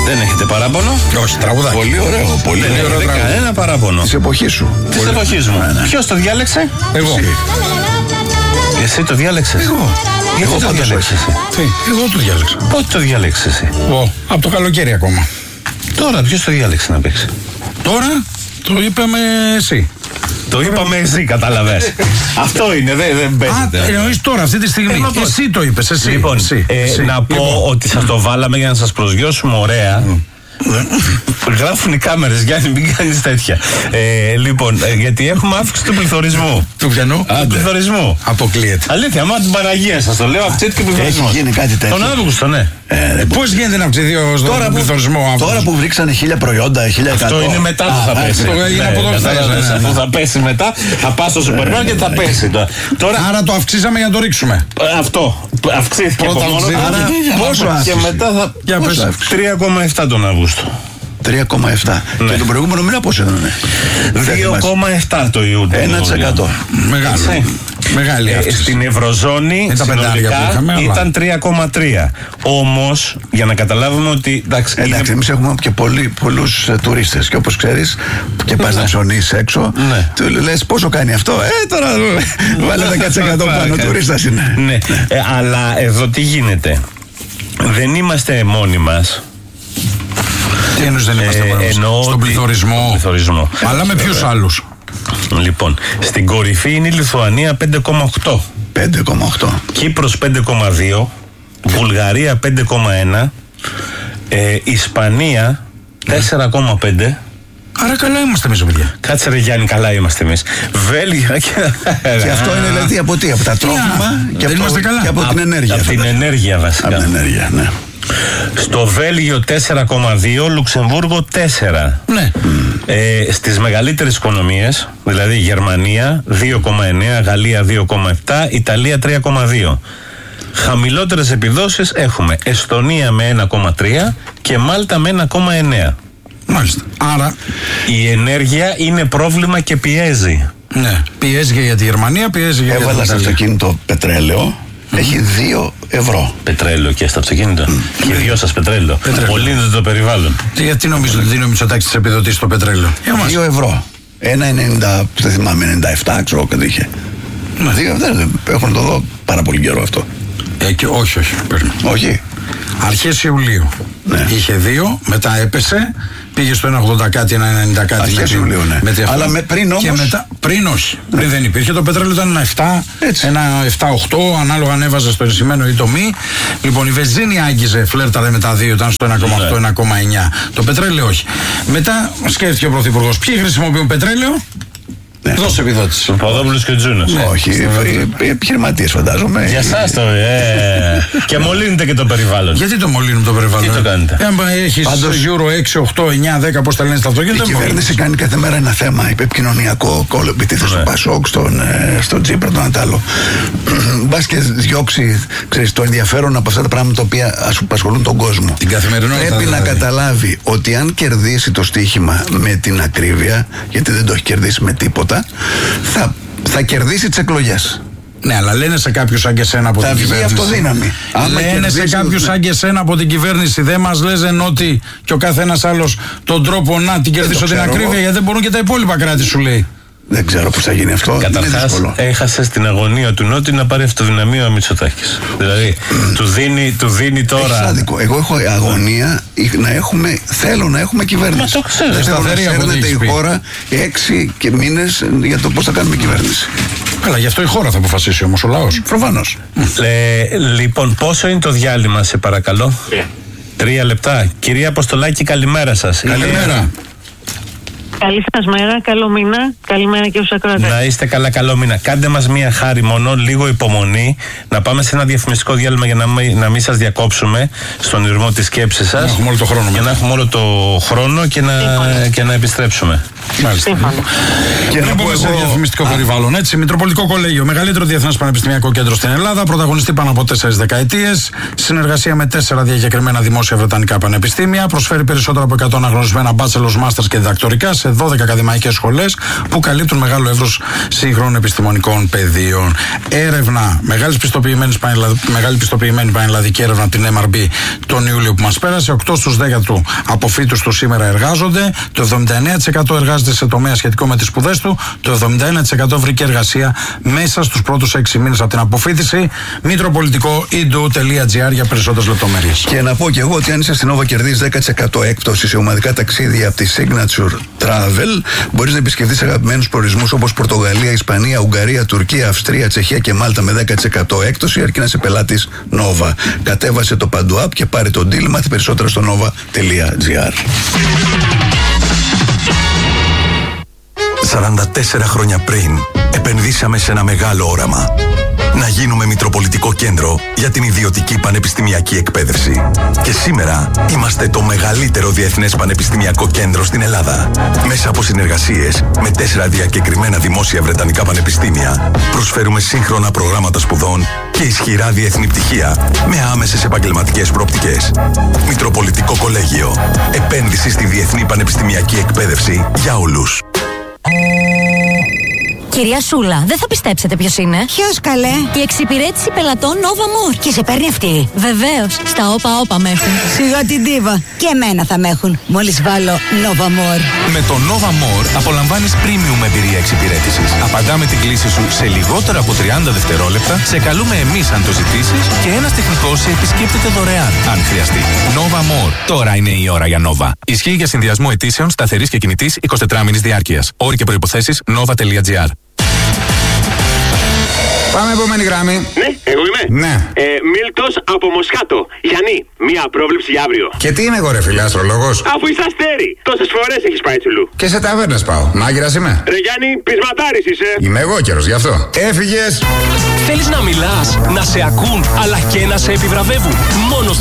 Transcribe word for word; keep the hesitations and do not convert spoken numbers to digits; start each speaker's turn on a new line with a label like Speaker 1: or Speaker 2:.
Speaker 1: Δεν έχετε παράπονο?
Speaker 2: Όχι, τραγουδάκι.
Speaker 3: Πολύ ωραίο, πολύ
Speaker 1: Δεν
Speaker 3: ωραίο.
Speaker 1: έχετε κανένα παράπονο.
Speaker 3: Της εποχής σου.
Speaker 1: Της εποχής μου. Ποιος το διάλεξε?
Speaker 2: Εγώ.
Speaker 1: Εσύ το διάλεξες?
Speaker 3: Εγώ.
Speaker 1: Γιατί
Speaker 3: Εγώ
Speaker 1: το
Speaker 3: πάντως
Speaker 1: διάλεξες εσύ?
Speaker 2: Τι, εγώ το διάλεξα.
Speaker 1: Πότε το διάλεξες εσύ?
Speaker 2: Εγώ, από το καλοκαίρι ακόμα.
Speaker 1: Τώρα ποιος το διάλεξε να παίξει?
Speaker 2: Τώρα το είπαμε εσύ.
Speaker 1: Το είπαμε εσύ, κατάλαβες. Αυτό είναι, δεν, δεν
Speaker 2: Α,
Speaker 1: παίζεται.
Speaker 2: εννοείς τώρα, αυτή τη στιγμή.
Speaker 1: Ε, μα πώς.
Speaker 2: Εσύ το είπες, εσύ.
Speaker 1: Λοιπόν,
Speaker 2: εσύ,
Speaker 1: ε,
Speaker 2: εσύ.
Speaker 1: να πω
Speaker 2: Λοιπόν,
Speaker 1: ότι σας το βάλαμε για να σας προσγειώσουμε ωραία. Γράφουν οι κάμερες, Γιάννη, μην κάνεις τέτοια. Ε, λοιπόν, ε, γιατί έχουμε αύξηση του πληθωρισμού.
Speaker 2: του πιανού.
Speaker 1: Του πληθωρισμού.
Speaker 2: Αποκλείεται.
Speaker 1: Αλήθεια, άμα την Παναγία σας το λέω, αυξήθηκε ο
Speaker 3: Έχει
Speaker 1: πληθωρισμός.
Speaker 3: γίνει κάτι τέτοιο.
Speaker 1: Τον Αύγουστο, ναι.
Speaker 3: Ε,
Speaker 2: Πώς γίνεται να αυξηθεί ο
Speaker 3: Τώρα που,
Speaker 2: πληθωρισμό
Speaker 3: τώρα που βρήξανε χίλια προϊόντα, χίλια εκατό.
Speaker 1: Αυτό είναι μετά που θα
Speaker 3: Α,
Speaker 1: πέσει.
Speaker 2: αυτό είναι από εδώ που θα
Speaker 1: κατάλαβες,
Speaker 2: πέσει, ναι,
Speaker 1: αφού
Speaker 2: ναι.
Speaker 1: θα πέσει μετά, θα πας στο σούπερ μάρκετ και θα πέσει. Τώρα, τώρα
Speaker 2: Άρα το αυξήσαμε για να το ρίξουμε.
Speaker 1: ε, αυτό αυξήθηκε
Speaker 2: Πρώτα
Speaker 1: από μόνο.
Speaker 2: αυξήθηκε.
Speaker 1: Άρα,
Speaker 3: Πόσο
Speaker 1: και
Speaker 3: αύξηση?
Speaker 1: μετά θα.
Speaker 2: Για
Speaker 3: Πόσο
Speaker 2: πες.
Speaker 3: αύξηση?
Speaker 1: τρία κόμμα επτά τον Αύγουστο.
Speaker 3: τρία κόμμα επτά.
Speaker 1: Ναι.
Speaker 3: Και τον προηγούμενο μήνα πόσο ήταν?
Speaker 1: δύο κόμμα επτά το Ιούνιο.
Speaker 3: ένα τοις εκατό.
Speaker 2: Μεγάλο.
Speaker 1: Έτσι.
Speaker 2: Μεγάλη
Speaker 1: Ε,
Speaker 2: αύξηση.
Speaker 1: στην Ευρωζώνη
Speaker 2: Με τα πεντάρια που
Speaker 1: συνολικά
Speaker 2: είχαμε, αλλά-
Speaker 1: ήταν τρία κόμμα τρία. Όμως, για να καταλάβουμε ότι. Εντάξει,
Speaker 3: Εντάξει,
Speaker 1: είναι-
Speaker 3: εμείς έχουμε και πολλοί, πολλούς ε, τουρίστες. Και όπως ξέρεις, και πας να ψωνίσεις έξω,
Speaker 1: Ναι.
Speaker 3: του λες πόσο κάνει αυτό. Ε, τώρα βάλε δέκα τοις εκατό πάνω. Τουρίστας είναι.
Speaker 1: Ναι, ε, αλλά εδώ τι γίνεται. Δεν είμαστε μόνοι μας.
Speaker 2: Τι εννοείς δεν είμαστε
Speaker 1: Ε,
Speaker 2: μόνοι μας?
Speaker 1: εννοώ
Speaker 2: Στον
Speaker 1: ότι-
Speaker 2: πληθωρισμό.
Speaker 1: στον πληθωρισμό.
Speaker 2: Αλλά με ποιους άλλους?
Speaker 1: Λοιπόν, στην κορυφή είναι η Λιθουανία πέντε κόμμα οκτώ,
Speaker 3: πέντε κόμμα οκτώ.
Speaker 1: Κύπρος πέντε κόμμα δύο, Βουλγαρία πέντε κόμμα ένα, ε, Ισπανία τέσσερα κόμμα πέντε.
Speaker 2: Άρα καλά είμαστε εμείς, παιδιά.
Speaker 1: Κάτσε ρε Γιάννη, καλά είμαστε εμείς. Βέλγια και...
Speaker 3: Και αυτό είναι δηλαδή από τι? Από τα τρόφιμα και
Speaker 2: δεν
Speaker 3: από,
Speaker 2: είμαστε καλά.
Speaker 3: και από την ενέργεια.
Speaker 1: Από την
Speaker 3: φαντάζομαι.
Speaker 1: ενέργεια βασικά.
Speaker 3: Από την ενέργεια, ναι.
Speaker 1: Στο Βέλγιο τέσσερα κόμμα δύο, Λουξεμβούργο τέσσερα.
Speaker 2: Ναι.
Speaker 1: Ε, στις μεγαλύτερες οικονομίες, δηλαδή Γερμανία δύο κόμμα εννέα, Γαλλία δύο κόμμα επτά, Ιταλία τρία κόμμα δύο. Χαμηλότερες επιδόσεις έχουμε Εστονία με ένα κόμμα τρία και Μάλτα με ένα κόμμα εννέα.
Speaker 2: Μάλιστα. Άρα,
Speaker 1: Η ενέργεια είναι πρόβλημα και πιέζει.
Speaker 2: ναι. Πιέζει και για τη Γερμανία, πιέζει και για
Speaker 3: Έβαλα
Speaker 2: την
Speaker 3: στο
Speaker 2: Ιταλία.
Speaker 3: αυτοκίνητο πετρέλαιο. Έχει δύο ευρώ.
Speaker 1: Πετρέλαιο και στα αυτοκίνητα. Και οι δυο σας πετρέλαιο.
Speaker 2: Πετρέλαιο.
Speaker 1: Μολύνεται το περιβάλλον.
Speaker 2: Και γιατί νομίζω ότι δίνει ο Μητσοτάκης τις επιδοτήσεις στο πετρέλαιο? Για μας.
Speaker 3: Δύο ευρώ. Ένα ενενήντα, δεν θυμάμαι, ενενήντα επτά, ξέρω κάτι είχε.
Speaker 2: Ναι.
Speaker 3: Δύο, δεν, έχω να το δω πάρα πολύ καιρό αυτό.
Speaker 2: Ε, και όχι, όχι. Παίρνω.
Speaker 3: Όχι.
Speaker 2: Αρχές Ιουλίου.
Speaker 3: Ναι.
Speaker 2: Είχε δύο, μετά έπεσε, πήγε στο ένα ογδόντα κάτι, ένα ενενήντα κάτι.
Speaker 3: Αρχές
Speaker 2: με την-
Speaker 3: Ιουλίου, ναι.
Speaker 2: με τη αυτό.
Speaker 3: Αλλά με- πριν όμως-
Speaker 2: Και μετά, πριν όχι. Πριν δεν υπήρχε. Το πετρέλαιο ήταν ένα επτά,
Speaker 3: Έτσι.
Speaker 2: ένα επτά οχτώ, ανάλογα ανέβαζε στο ενσημένο ή το μη. Λοιπόν, η βενζίνη άγγιζε, φλέρταρε με τα δύο, ήταν στο ένα κόμμα οκτώ, ένα κόμμα εννέα. Το πετρέλαιο όχι. Μετά σκέφτηκε ο Πρωθυπουργός, ποιοι χρησιμοποιούν πετρέλαιο?
Speaker 3: Ναι.
Speaker 2: Δώσε επιδότηση.
Speaker 1: Ο Παπαδόπουλος και ο Τζούνας.
Speaker 3: Όχι, οι επιχειρηματίες φαντάζομαι.
Speaker 1: Για σας το, ε. Και μολύνεται και το περιβάλλον.
Speaker 2: Γιατί το μολύνουν το περιβάλλον?
Speaker 1: Τι το κάνετε?
Speaker 2: Εάν έχεις
Speaker 3: Πάντως-
Speaker 2: Euro έξι, οκτώ, εννέα, δέκα, πώς τα λένε στα
Speaker 3: Η
Speaker 2: αυτοκίνητα.
Speaker 3: κυβέρνηση κάνει κάθε μέρα ένα θέμα επικοινωνιακό κόλλο, επιτίθεται στον
Speaker 1: Ναι.
Speaker 3: Πασόκ, στον, ε, στον Τσίπρα, τον Ατάλο. Μπα και διώξει, ξέρεις, το ενδιαφέρον από αυτά τα πράγματα τα οποία ας απασχολούν τον κόσμο.
Speaker 2: Την καθημερινότητα,
Speaker 3: Πρέπει να
Speaker 2: δηλαδή.
Speaker 3: καταλάβει ότι αν κερδίσει το στοίχημα με την ακρίβεια, γιατί δεν το έχει κερδίσει με τίποτα, θα, θα κερδίσει τις εκλογές.
Speaker 2: Ναι, αλλά λένε σε κάποιους σαν και σένα από
Speaker 3: Θα
Speaker 2: την
Speaker 3: βγει
Speaker 2: κυβέρνηση.
Speaker 3: αυτοδύναμη. Άμα
Speaker 2: Λένε σε
Speaker 3: κερδίσει,
Speaker 2: κάποιους
Speaker 3: ναι.
Speaker 2: σαν και σένα από την κυβέρνηση. Δεν μας λένε ότι και ο καθένας άλλος τον τρόπο να την κερδίσω την
Speaker 3: ξέρω
Speaker 2: ακρίβεια,
Speaker 3: εγώ.
Speaker 2: γιατί δεν μπορούν και τα υπόλοιπα κράτη, σου λέει.
Speaker 3: Δεν ξέρω πώς θα γίνει αυτό. είναι
Speaker 1: Καταρχάς,
Speaker 3: δύσκολο.
Speaker 1: έχασε στην αγωνία του Νότι να πάρει αυτοδυναμία ο Μητσοτάκης. Δηλαδή, του δίνει, του δίνει
Speaker 3: Έχεις
Speaker 1: τώρα.
Speaker 3: άδικο. Εγώ έχω αγωνία να έχουμε, θέλω να έχουμε κυβέρνηση.
Speaker 1: Μα το ξέρω.
Speaker 3: Δεν θέλω να
Speaker 2: Σταθερή από ό,τι
Speaker 3: σέρνεται η
Speaker 2: έχεις πει.
Speaker 3: χώρα έξι και μήνες για το πώς θα κάνουμε κυβέρνηση.
Speaker 2: Καλά, γι' αυτό η χώρα θα αποφασίσει όμως ο λαός.
Speaker 3: Προφανώς.
Speaker 1: Ε, λοιπόν, πόσο είναι το διάλειμμα, σε παρακαλώ? Τρία λεπτά. Κυρία Αποστολάκη, καλημέρα σας.
Speaker 2: Καλημέρα.
Speaker 4: Καλή σας μέρα, καλό μήνα. Καλημέρα και στους ακροατές.
Speaker 1: Να είστε καλά, καλό μήνα. Κάντε μας μία χάρη μόνο, λίγο υπομονή, να πάμε σε ένα διαφημιστικό διάλειμμα για να μην, να μην σας διακόψουμε στον ηρμό της σκέψης σας.
Speaker 2: Να έχουμε όλο το χρόνο
Speaker 1: Για
Speaker 2: μετά.
Speaker 1: να έχουμε όλο το χρόνο και να, και να επιστρέψουμε.
Speaker 2: Μάλιστα.
Speaker 4: Σύμφωνα.
Speaker 3: Και
Speaker 2: Να
Speaker 3: να πω
Speaker 2: πούμε σε
Speaker 3: εγώ,
Speaker 2: διαφημιστικό περιβάλλον. Έτσι, Μητροπολιτικό Κολέγιο, μεγαλύτερο διεθνές πανεπιστημιακό κέντρο στην Ελλάδα, πρωταγωνιστή πάνω από τέσσερις δεκαετίες, συνεργασία με τέσσερα διακεκριμένα δημόσια βρετανικά πανεπιστήμια, προσφέρει περισσότερα από εκατό αναγνωρισμένα bachelor's, masters και διδακτορικά σε σε δώδεκα ακαδημαϊκές σχολές που καλύπτουν μεγάλο εύρος σύγχρονων επιστημονικών πεδίων. Έρευνα, μεγάλη πιστοποιημένη, μεγάλη πιστοποιημένη πανελλαδική έρευνα από την εμ αρ μπι τον Ιούλιο που μας πέρασε. οκτώ στους δέκα του αποφύτους του σήμερα εργάζονται. Το εβδομήντα εννέα τοις εκατό εργάζεται σε τομέα σχετικό με τις σπουδές του. Το εβδομήντα ένα τοις εκατό βρήκε εργασία μέσα στους πρώτους έξι μήνες από την αποφύτιση. Μητροπολιτικό ι ντου τελεία τζι άρ για περισσότερες λεπτομέρειες.
Speaker 3: Και να πω και εγώ ότι αν είσαι στην Nova κερδίζεις δέκα τοις εκατό έκπτωση σε ομαδικά ταξίδια από τη Signature Travel. Μπορείς να επισκεφτείς αγαπημένους προορισμούς όπως Πορτογαλία, Ισπανία, Ουγγαρία, Τουρκία, Αυστρία, Τσεχία και Μάλτα με δέκα τοις εκατό έκπτωση, αρκεί να είσαι πελάτης Nova. Κατέβασε το παντού app και πάρε τον deal. Μάθει περισσότερα στο nova τελεία τζι άρ.
Speaker 5: σαράντα τέσσερα χρόνια πριν επενδύσαμε σε ένα μεγάλο όραμα. Να γίνουμε Μητροπολιτικό Κέντρο για την ιδιωτική πανεπιστημιακή εκπαίδευση. Και σήμερα είμαστε το μεγαλύτερο διεθνές πανεπιστημιακό κέντρο στην Ελλάδα. Μέσα από συνεργασίες με τέσσερα διακεκριμένα δημόσια βρετανικά πανεπιστήμια, προσφέρουμε σύγχρονα προγράμματα σπουδών και ισχυρά διεθνή πτυχία με άμεσες επαγγελματικές προοπτικές. Μητροπολιτικό Κολέγιο. Επένδυση στη διεθνή πανεπιστημιακή εκπαίδευση για όλους.
Speaker 6: Κυρία Σούλα, δεν θα πιστέψετε ποιος είναι.
Speaker 7: Ποιος, καλέ?
Speaker 6: Η εξυπηρέτηση πελατών Nova More.
Speaker 7: Και σε παίρνει αυτή?
Speaker 6: Βεβαίως, στα όπα όπα με έχουν.
Speaker 7: Σιγά την τίβα. Και εμένα θα με έχουν. Μόλις βάλω Nova More.
Speaker 8: Με το Nova More απολαμβάνεις premium εμπειρία εξυπηρέτησης. Απαντάμε την κλήση σου σε λιγότερα από τριάντα δευτερόλεπτα. Σε καλούμε εμείς αν το ζητήσεις και ένας τεχνικός σε επισκέπτεται δωρεάν αν χρειαστεί. Nova More. Τώρα είναι η ώρα για Nova. Ισχύει για συνδυασμό αιτήσεων σταθερής και κινητής εικοσιτετράμηνης διάρκειας. Όροι και προϋποθέσεις nova τελεία τζι άρ.
Speaker 2: Πάμε επόμενη γραμμή.
Speaker 9: Ναι, εγώ είμαι.
Speaker 2: Ναι.
Speaker 9: Ε, Μίλτος από Μοσχάτο. Γιάννη, μία πρόβλεψη για αύριο.
Speaker 2: Και τι είμαι εγώ, ρε φίλε, αστρολόγος?
Speaker 9: Αφού είσαι αστέρι, τόσες φορές έχεις πάει τσουλού.
Speaker 2: Και σε ταβέρνες πάω. Μάγειρας είμαι.
Speaker 9: Ρε Γιάννη, πεισματάρης είσαι.
Speaker 2: Είμαι εγώ καιρός, γι' αυτό. Έφυγες.
Speaker 10: Θέλεις να μιλάς, να σε ακούν, αλλά και να σε επιβραβεύουν. Μόνο